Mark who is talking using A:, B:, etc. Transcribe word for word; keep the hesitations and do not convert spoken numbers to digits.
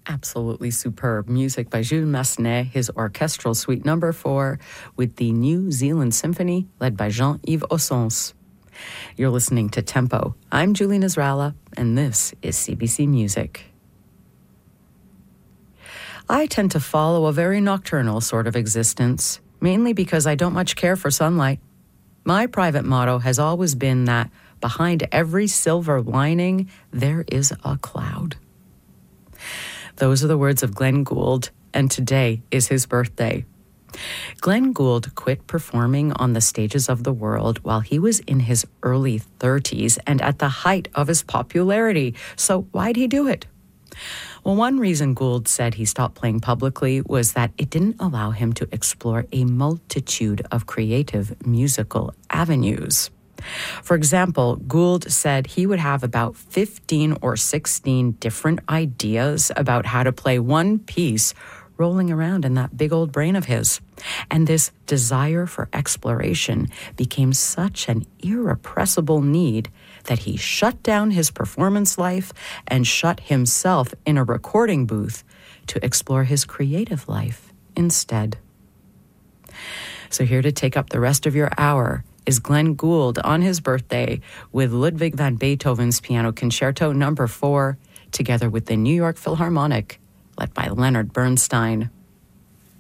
A: Absolutely superb music by Jules Massenet, his orchestral suite number four, with the New Zealand Symphony led by Jean-Yves Ossons. You're listening to Tempo. I'm Julie Nasrallah, and this is C B C Music. I tend to follow a very nocturnal sort of existence, mainly because I don't much care for sunlight. My private motto has always been that behind every silver lining, there is a cloud. Those are the words of Glenn Gould, and today is his birthday. Glenn Gould quit performing on the stages of the world while he was in his early thirties and at the height of his popularity. So why'd he do it? Well, one reason Gould said he stopped playing publicly was that it didn't allow him to explore a multitude of creative musical avenues. For example, Gould said he would have about fifteen or sixteen different ideas about how to play one piece rolling around in that big old brain of his. And this desire for exploration became such an irrepressible need that he shut down his performance life and shut himself in a recording booth to explore his creative life instead. So here to take up the rest of your hour is Glenn Gould on his birthday with Ludwig van Beethoven's Piano Concerto number four, together with the New York Philharmonic, led by Leonard Bernstein.